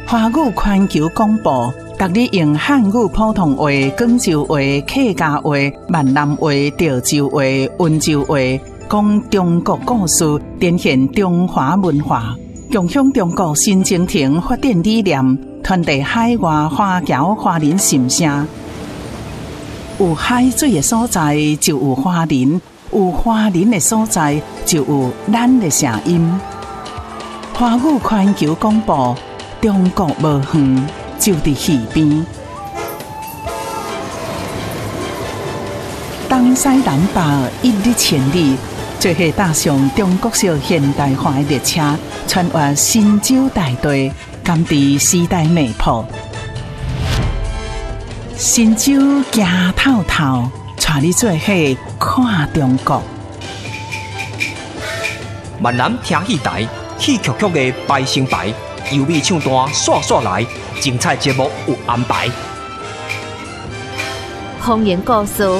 华语环球广播，逐日用汉语普通话、广州话、客家话、闽南话、潮州话、温州话，讲中国故事，展现中华文化，共享中国新征程发展理念，传递海外华侨华人心声。有海水的所在，就有华人；有华人的所在，就有咱的声音。华语环球广播，中国无远，就伫耳边。东西南北一日千里，做伙踏上中国式现代化的列车，穿越神州大地，甘伫时代脉搏。神州行透透，带你做伙看中国。 闽南听戏台，戏曲曲的排成排，优美唱段刷刷来，精彩节目有安排。 方言故事